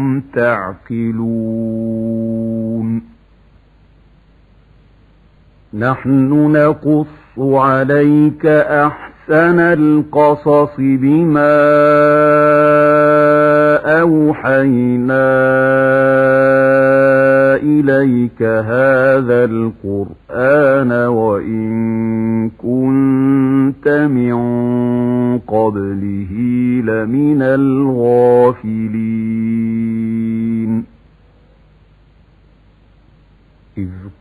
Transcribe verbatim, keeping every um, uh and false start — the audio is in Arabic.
تعقلون. نحن نقص عليك أحسن القصص بما أوحينا إليك هذا القرآن وإن كنت من قبله لمن الغافلين. إذ